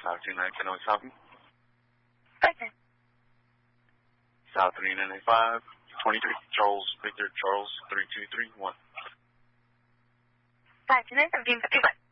529, can always help you. Okay. South 3995, 23, Charles, Victor, Charles, 3231. 529, 1751.